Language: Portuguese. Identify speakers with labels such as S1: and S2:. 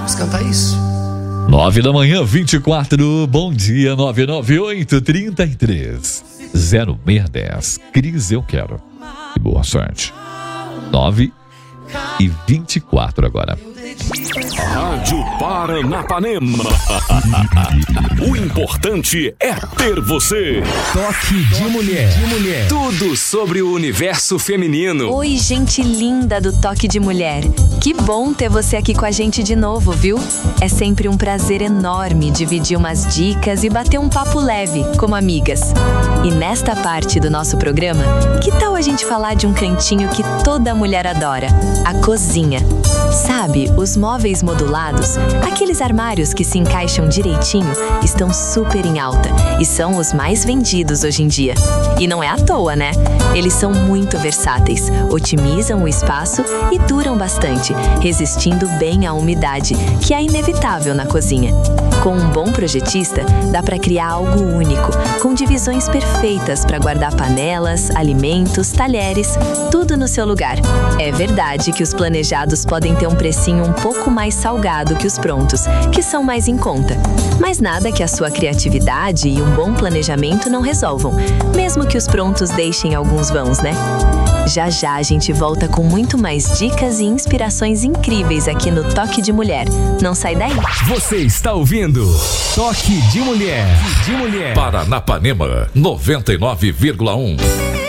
S1: Vamos cantar isso.
S2: 9 da manhã, 24. Bom dia, 998-33-0610. Cris, eu quero. E boa sorte. 9h24 agora.
S3: Rádio Paranapanema. O importante é ter você.
S4: Toque de mulher.
S3: Tudo sobre o universo feminino.
S5: Oi, gente linda do Toque de Mulher. Que bom ter você aqui com a gente de novo, viu? É sempre um prazer enorme dividir umas dicas e bater um papo leve, como amigas. E nesta parte do nosso programa, que tal a gente falar de um cantinho que toda mulher adora? A cozinha. Sabe, os móveis modulados, aqueles armários que se encaixam direitinho, estão super em alta e são os mais vendidos hoje em dia. E não é à toa, né? Eles são muito versáteis, otimizam o espaço e duram bastante, resistindo bem à umidade, que é inevitável na cozinha. Com um bom projetista, dá para criar algo único, com divisões perfeitas para guardar panelas, alimentos, talheres, tudo no seu lugar. É verdade que os planejados podem ter um precinho um pouco mais salgado que os prontos, que são mais em conta. Mas nada que a sua criatividade e um bom planejamento não resolvam, mesmo que os prontos deixem alguns vãos, né? Já já a gente volta com muito mais dicas e inspirações incríveis aqui no Toque de Mulher. Não sai daí.
S4: Você está ouvindo Toque de Mulher.
S2: Paranapanema 99,1.